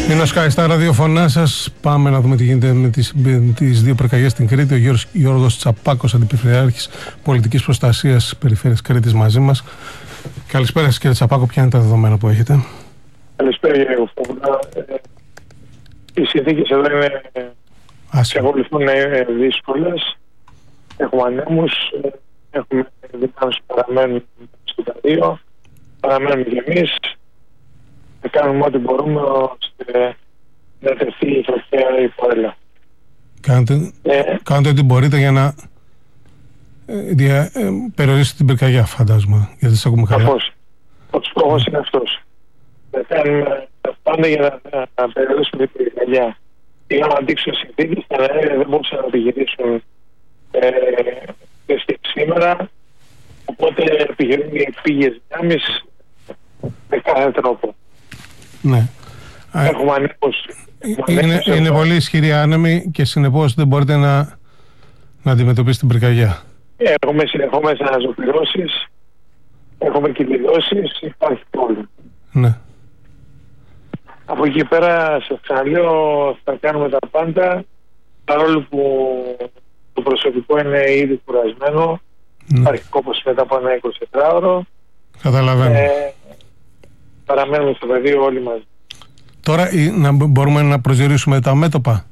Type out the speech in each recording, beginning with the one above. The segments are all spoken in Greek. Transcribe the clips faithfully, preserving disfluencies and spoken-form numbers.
Είναι ο Sky στα ραδιοφωνά σας. Πάμε να δούμε τι γίνεται με τις, με τις δύο πυρκαγιές στην Κρήτη. Ο Γιώργος, Γιώργος Τσαπάκος, Αντιπεριφερειάρχης Πολιτικής Προστασίας Περιφέρειας Κρήτης, μαζί μας. Καλησπέρα σας, κύριε Τσαπάκο, ποια είναι τα δεδομένα που έχετε? Καλησπέρα, κύριε Φόβουλα. Οι συνθήκες εδώ είναι, εξακολουθούν να είναι δύσκολες. Έχουμε ανέμους, έχουμε δυνάμεις που παραμένουν στο πεδίο, παραμένουμε κι εμείς. Θα κάνουμε ό,τι μπορούμε ώστε να τεθεί η τροχέα υπό. Κάντε, ε, κάντε ό,τι μπορείτε για να ε, ε, περιορίσετε την πυρκαγιά, φαντάζομαι. Γιατί σας ακούμε καλά. Σαφώς. Ο στόχος είναι αυτός. Θα κάνουμε τα πάντα για να, να περιορίσουμε την πυρκαγιά. Είχαμε αντίξουν συνθήκες, τα αέρια δεν μπορούσαν να επιχειρήσουν ε, και σήμερα. Οπότε επιχειρούν οι πήγες δυνάμεις με κάθε τρόπο. Ναι. Έχουμε ανέμους. Είναι, είναι πολύ ισχυρή άνεμη και συνεπώς δεν μπορείτε να, να αντιμετωπίσετε την πυρκαγιά. Έχουμε συνεχόμενες αναζωπυρώσεις, έχουμε κυλιδώσεις, υπάρχει πρόβλημα. Ναι. Από εκεί πέρα, σας ξαναλέω, θα κάνουμε τα πάντα, παρόλο που το προσωπικό είναι ήδη κουρασμένο. Ναι. Υπάρχει κόπος μετά από ένα εικοσιτετράωρο. Καταλαβαίνω. Ε, παραμένουμε στο πεδίο όλοι μαζί. Τώρα να μπορούμε να προσδιορίσουμε τα μέτωπα.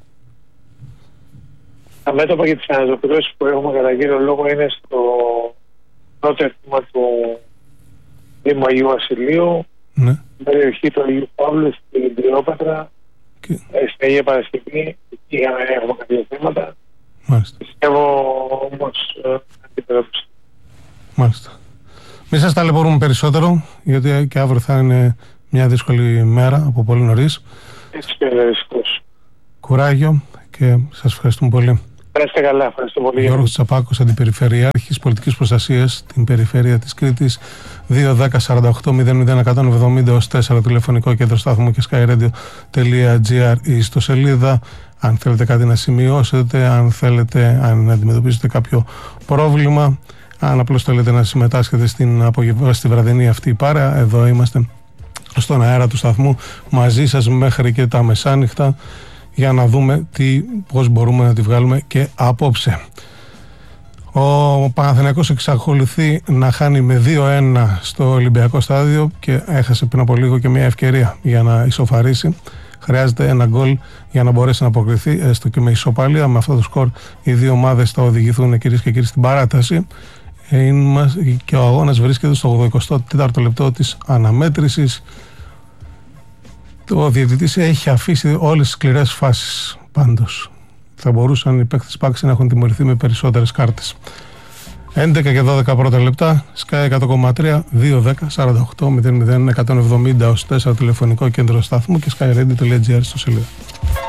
Τα μέτωπα για τις αναζωπυρώσεις που έχουμε κατά κύριο λόγο είναι στο πρώτο τμήμα του Δήμου Αγίου Βασιλείου, ναι. Στην περιοχή του Αγίου Παύλου, στην Τριόπατρα, και... στην Αγία Παρασκευή. Εκεί είχαμε έχουμε κάποια θέματα. Μάλιστα. Πιστεύω όμως αντιπεραπιστεί. Μάλιστα. Μην σας ταλαιπωρούμε περισσότερο, γιατί και αύριο θα είναι μια δύσκολη μέρα από πολύ νωρίς. Έτσι και είναι ρίσκος. Κουράγιο και σας ευχαριστούμε πολύ. Ευχαριστώ καλά, ευχαριστώ πολύ. Γιώργος Τσαπάκος, Αντιπεριφερειάρχης Πολιτικής Προστασίας στην Περιφέρεια της Κρήτης. Δύο δέκα σαράντα οκτώ μηδέν μηδέν εκατόν εβδομήντα τέσσερα τηλεφωνικό κέντρο σταθμού και skyradio τελεία gr η ιστοσελίδα. Αν θέλετε κάτι να σημειώσετε, αν θέλετε αν αντιμετωπίσετε κάποιο πρόβλημα, αν απλώς θέλετε να συμμετάσχετε στην απογευμα, στη βραδινή αυτή παρέα, εδώ είμαστε στον αέρα του σταθμού μαζί σας μέχρι και τα μεσάνυχτα για να δούμε τι, πώς μπορούμε να τη βγάλουμε και απόψε. Ο Παναθηναϊκός εξακολουθεί να χάνει με δύο ένα στο Ολυμπιακό στάδιο και έχασε πριν από λίγο και μια ευκαιρία για να ισοφαρίσει. Χρειάζεται ένα γκολ για να μπορέσει να αποκριθεί, έστω και με ισοπαλία. Με αυτό το σκορ οι δύο ομάδες θα οδηγηθούν, κυρίες και κύριοι, στην παράταση. Και ο αγώνας βρίσκεται στο ογδοηκοστό τέταρτο λεπτό της αναμέτρησης. Ο διαιτητής έχει αφήσει όλες τις σκληρές φάσεις πάντως. Θα μπορούσαν οι παίκτες Πάξη να έχουν τιμωρηθεί με περισσότερες κάρτες. έντεκα και δώδεκα πρώτα λεπτά, Sky εκατό κόμμα τρία, δύο δέκα σαράντα οκτώ μηδέν μηδέν εκατόν εβδομήντα τέσσερα τηλεφωνικό κέντρο σταθμού και skyradio τελεία gr στο σελίδα.